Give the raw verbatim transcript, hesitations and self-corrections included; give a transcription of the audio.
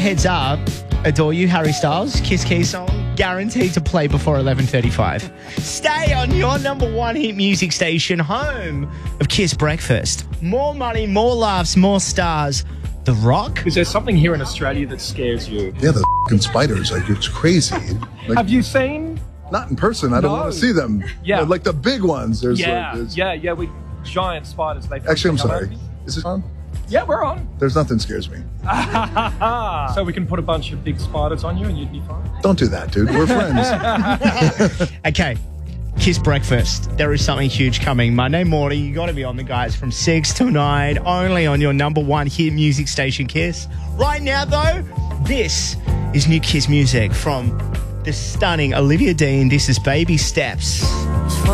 heads up, Adore You, Harry Styles, Kiss Keys song, guaranteed to play before eleven thirty-five. Stay on your number one hit music station, home of Kiss Breakfast. More money, more laughs, more stars. The Rock? Is there something here in Australia that scares you? Yeah, the f***ing spiders. Like, it's crazy. Like, Have you seen? not in person. I don't No. want to see them. Yeah. But, like the big ones. There's Yeah, like, there's... yeah, yeah. We giant spiders. They Actually, I'm come sorry. over you. Is it on? Yeah, we're on. There's nothing scares me. So we can put a bunch of big spiders on you and you'd be fine. Don't do that, dude. We're friends. Okay, Kiss Breakfast. There is something huge coming. Monday morning, you got to be on the guys from six to nine, only on your number one hit music station, Kiss. Right now, though, this is new Kiss music from the stunning Olivia Dean. This is Baby Steps.